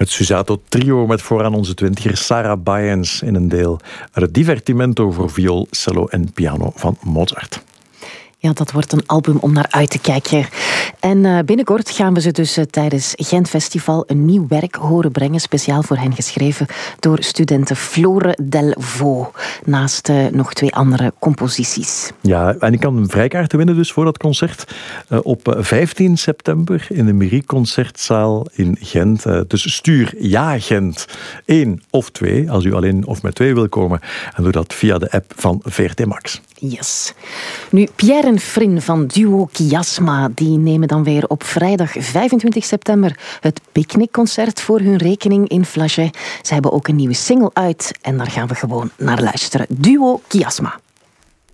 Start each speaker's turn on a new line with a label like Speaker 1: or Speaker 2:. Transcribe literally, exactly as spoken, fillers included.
Speaker 1: Het Susato Trio met vooraan onze twintiger Sarah Baeyens in een deel uit het Divertimento voor viool, cello en piano van Mozart.
Speaker 2: Ja, dat wordt een album om naar uit te kijken. En uh, binnenkort gaan we ze dus uh, tijdens Gent Festival een nieuw werk horen brengen, speciaal voor hen geschreven door studenten Flore Delvaux, naast uh, nog twee andere composities.
Speaker 1: Ja, en ik kan vrijkaarten winnen dus voor dat concert uh, op vijftien september in de Mairie Concertzaal in Gent. Uh, dus stuur ja Gent één of twee, als u alleen of met twee wil komen. En doe dat via de app van V R T Max.
Speaker 2: Yes. Nu, Pierre en Frin van duo Chiasma, die nemen dan weer op vrijdag vijfentwintig september het picknickconcert voor hun rekening in Flagey. Ze hebben ook een nieuwe single uit en daar gaan we gewoon naar luisteren. Duo Chiasma.